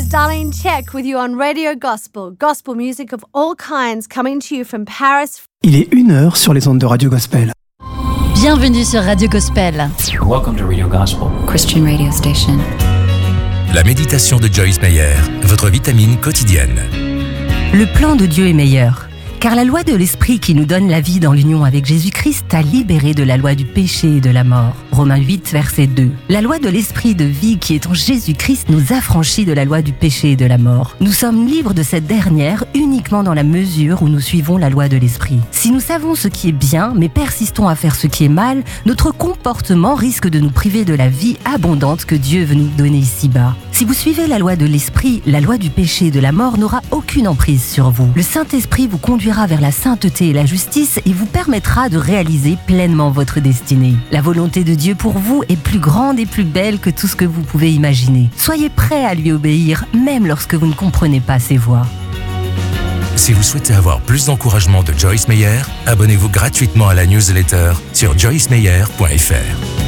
is Darlene Check with you on Radio Gospel. Gospel music of all kinds coming to you from Paris. Il est 1h sur les ondes de Radio Gospel. Bienvenue sur Radio Gospel. Welcome to Radio Gospel, Christian radio station. La méditation de Joyce Meyer, votre vitamine quotidienne. Le plan de Dieu est meilleur, car la loi de l'Esprit qui nous donne la vie dans l'union avec Jésus-Christ t'a libéré de la loi du péché et de la mort. Romains 8, verset 2. La loi de l'Esprit de vie qui est en Jésus-Christ nous affranchit de la loi du péché et de la mort. Nous sommes libres de cette dernière uniquement dans la mesure où nous suivons la loi de l'Esprit. Si nous savons ce qui est bien, mais persistons à faire ce qui est mal, notre comportement risque de nous priver de la vie abondante que Dieu veut nous donner ici-bas. Si vous suivez la loi de l'Esprit, la loi du péché et de la mort n'aura aucune emprise sur vous. Le Saint-Esprit vous conduira vers la sainteté et la justice et vous permettra de réaliser pleinement votre destinée. La volonté de Dieu pour vous est plus grande et plus belle que tout ce que vous pouvez imaginer. Soyez prêts à lui obéir, même lorsque vous ne comprenez pas ses voies. Si vous souhaitez avoir plus d'encouragement de Joyce Meyer, abonnez-vous gratuitement à la newsletter sur joycemeyer.fr.